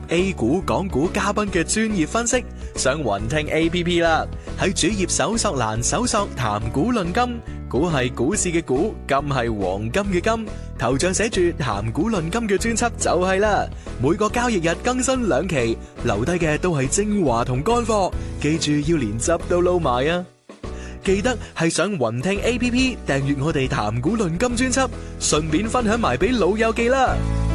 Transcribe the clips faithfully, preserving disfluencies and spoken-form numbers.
A 股、港股嘉賓嘅專業分析，上雲聽 A P P 啦。喺主頁搜索欄搜索談股論金，股係股市嘅股，金係黃金嘅金，頭像寫住談股論金嘅專輯就係啦。每個交易日更新兩期，留低嘅都係精華同乾貨，記住要連汁都撈埋啊！記得係上雲聽 A P P 訂閱我哋談股論金專輯，順便分享埋俾老友記啦。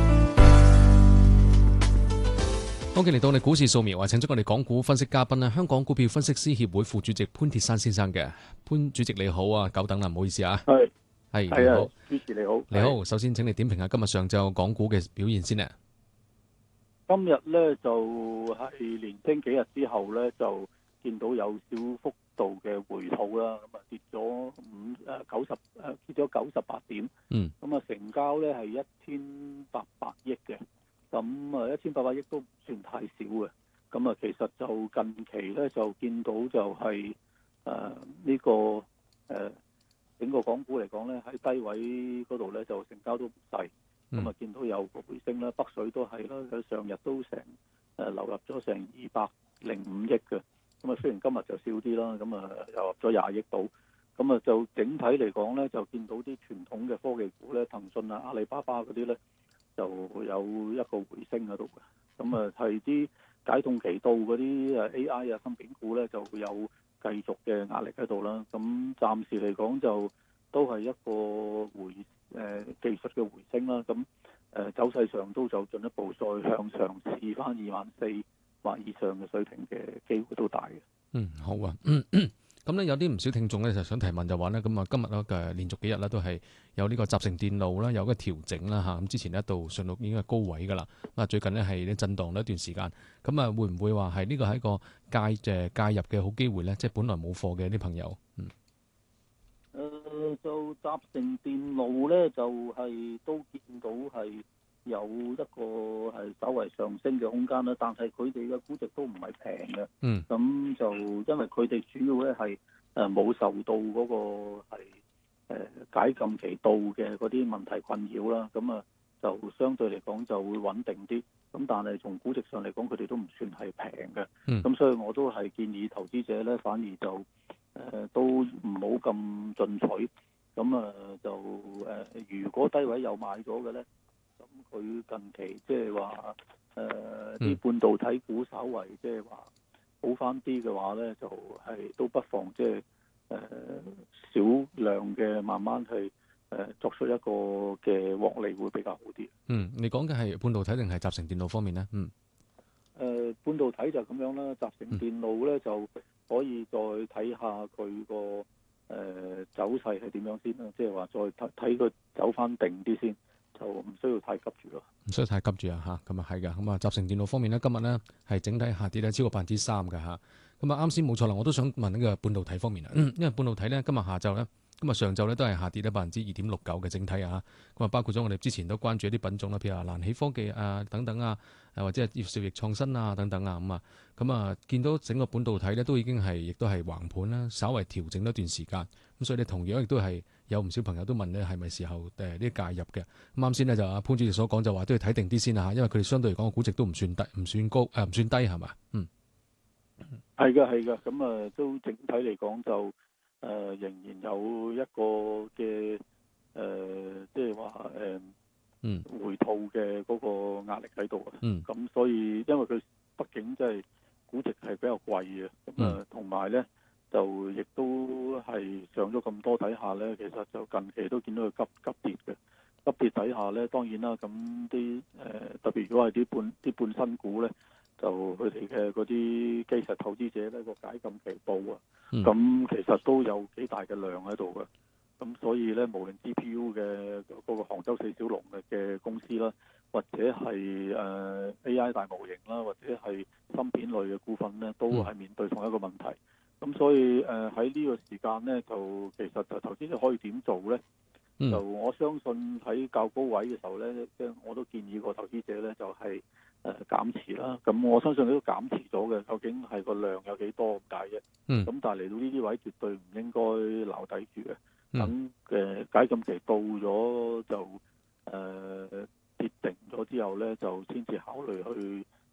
OK，嚟到我哋股市掃描啊，請出我哋港股分析嘉賓啦，香港股票分析師協會副主席潘鐵珊先生嘅。潘主席你好啊，久等啦，唔好意思啊。 係係你好， 主持你好。 你好，首先請你點評下今日上晝港股嘅表現先啊。 今日咧就係連升幾日之後咧，就見到有小幅度嘅回吐啦，咁啊跌咗五誒九十誒跌咗九十八點。 嗯。 咁啊成交咧係一千八百億嘅。咁啊，一千八百億都唔算太少嘅。咁啊，其實就近期咧就見到就係誒呢個誒、呃、整個港股嚟講咧，喺低位嗰度咧就成交都唔細。咁、嗯、啊，見到有個回升啦，北水都係啦，佢上日都成誒、呃、流入咗成二百零五億嘅。咁啊，雖然今日就少啲啦，咁啊又入咗廿億度。咁啊，就整體嚟講咧，就見到啲傳統嘅科技股咧，騰訊啊、阿里巴巴嗰啲咧，就有一個回升喺度嘅，咁啊係啲解凍期到嗰啲誒 A I 啊、芯片股咧就會有繼續嘅壓力喺度啦。咁暫時嚟講就都係一個回誒、呃、技術嘅回升啦。咁誒、呃、走勢上都就進一步再向上試翻二萬四或以上嘅水平嘅機會都大嘅。 嗯，好啊。嗯嗯咁咧有啲唔少聽眾咧就想提問就話咧，咁啊今日咧嘅連續幾日咧都係有呢個集成電路啦，有個調整啦嚇。咁之前一度上到已經係高位噶啦，啊最近咧係啲震盪咗一段時間，咁啊會唔會話係呢個係一個介誒介入嘅好機會咧？即係本來冇貨嘅啲朋友。嗯。 誒、呃、就集成電路咧，就係、是、都見到係有一個係稍微上升嘅空間啦，但係佢哋嘅估值都唔係平嘅。 嗯。 咁就因為佢哋主要咧係誒冇受到嗰個係誒解禁期到嘅嗰啲問題困擾啦，咁啊就相對嚟講就會穩定啲。咁但係從估值上嚟講，佢哋都唔算係平嘅。嗯。咁所以我都係建議投資者咧，反而就誒、呃、都唔好咁進取。咁啊就誒、呃，如果低位有買咗嘅咧，咁佢近期即係話誒啲半導體股稍為即係話好翻啲嘅話咧，就係、是、都不妨即係誒少量嘅慢慢去誒、呃、作出一個嘅獲利會比較好啲。 嗯，你講嘅係半導體定係集成電路方面咧？嗯。 誒、呃、半導體就咁樣啦，集成電路咧就可以再睇下佢個誒走勢係點樣先啦，即係話再睇睇佢走翻定啲先，就唔需要太急住咯。 唔需要太急住啊！嚇，咁啊係嘅。咁啊，集成電路方面咧，今日咧係整體下跌咧超過百分之三嘅嚇。咁啊啱先冇錯啦，我都想問呢個半導體方面啊，因為半導體咧今日下晝咧。咁啊，上晝咧都係下跌咧百分之二點六九嘅整體啊，咁啊包括咗我哋之前都關注一啲品種啦，譬如話蘭起科技啊等等啊，或者係葉兆易創新啊等等啊，咁啊，咁啊見到整個半導體咧都已經係亦都係橫盤啦，稍為調整咗一段時間，咁所以你同樣亦都係有唔少朋友都問咧係咪時候誒呢介入嘅？咁啱先咧就阿潘主席所講就話都要睇定啲先啊，因為佢哋相對嚟講個估值都唔算低，唔算高誒，唔、呃、算低係嘛？嗯， 係嘅係嘅，咁啊都整體嚟講就。誒、呃、仍然有一個嘅誒，即係話誒，嗯，回吐嘅嗰個壓力喺度啊。嗯，咁所以因為佢畢竟即係估值係比較貴嘅，咁啊同埋咧就亦都係上咗咁多底下咧，其實就近期都見到佢急急跌嘅，急跌底下咧，當然啦，咁啲誒特別如果係啲半啲半新股咧。就佢哋嘅嗰啲基石投資者咧個解禁期報啊，咁、嗯、其實都有幾大嘅量喺度嘅，咁所以咧無論 G P U 嘅嗰個杭州四小龍嘅嘅公司啦，或者係誒、呃、A I 大模型啦，或者係芯片類嘅股份咧，都係面對同一個問題。咁、嗯、所以誒喺呢個時間咧，就其實就投資者可以點做咧？嗯、就我相信喺較高位嘅時候咧，即係我都建議個投資者咧就係、是。誒、呃、減持啦，咁我相信佢都減持咗嘅，究竟係個量有幾多咁解啫？嗯，咁但係嚟到呢啲位絕對唔應該留底住嘅，等嘅解禁期到咗就誒、呃、跌定咗之後咧，就先至考慮去